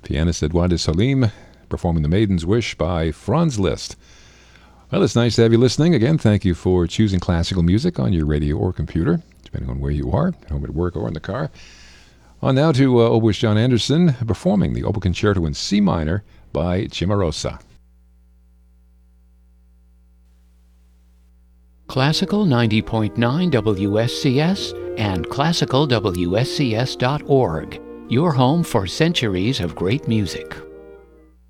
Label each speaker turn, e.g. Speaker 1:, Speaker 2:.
Speaker 1: pianist Eduardo Salim, performing The Maiden's Wish by Franz Liszt. Well, it's nice to have you listening. Again, thank you for choosing classical music on your radio or computer, depending on where you are, at home, at work, or in the car. On now to oboist John Anderson performing the Opal Concerto in C minor by Cimarosa.
Speaker 2: Classical 90.9 WSCS and classicalwscs.org, your home for centuries of great music.